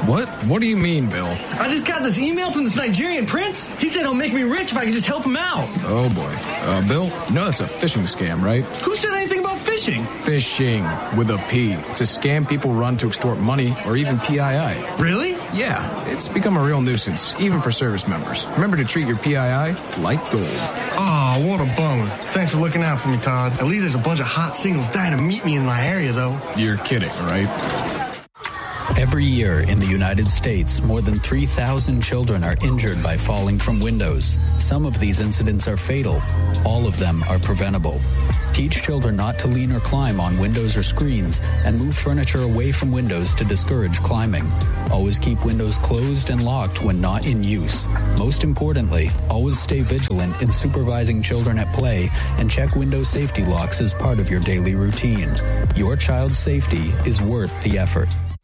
What? What do you mean, Bill? I just got this email from this Nigerian prince. He said he'll make me rich if I can just help him out. Oh, boy. Bill, you know that's a phishing scam, right? Who said anything about fishing? Phishing, with a P. It's a scam people run to extort money or even PII. Really? Yeah, it's become a real nuisance, even for service members. Remember to treat your PII like gold. Oh, what a bummer. Thanks for looking out for me, Todd. At least there's a bunch of hot singles dying to meet me in my area, though. You're kidding, right? Every year in the United States, more than 3,000 children are injured by falling from windows. Some of these incidents are fatal. All of them are preventable. Teach children not to lean or climb on windows or screens, and move furniture away from windows to discourage climbing. Always keep windows closed and locked when not in use. Most importantly, always stay vigilant in supervising children at play and check window safety locks as part of your daily routine. Your child's safety is worth the effort.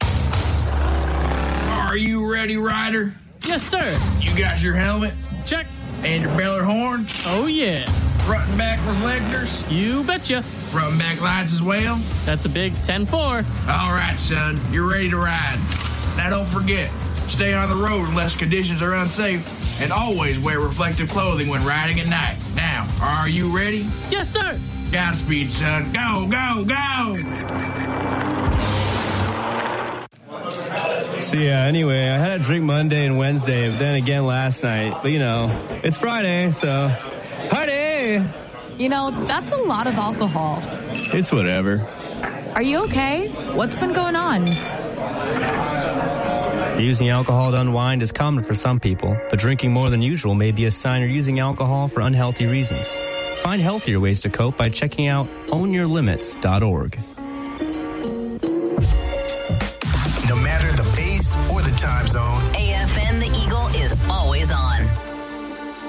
Are you ready, Ryder? Yes, sir. You got your helmet? Check. And your beller horn? Oh, yeah. Front and back reflectors? You betcha. Front and back lights as well? That's a big 10-4. All right, son. You're ready to ride. Now, don't forget, stay on the road unless conditions are unsafe, and always wear reflective clothing when riding at night. Now, are you ready? Yes, sir. Godspeed, son. Go, go, go! So anyway, I had a drink Monday and Wednesday, but then again last night. But it's Friday, so party! That's a lot of alcohol. It's whatever. Are you okay? What's been going on? Using alcohol to unwind is common for some people, but drinking more than usual may be a sign you're using alcohol for unhealthy reasons. Find healthier ways to cope by checking out ownyourlimits.org.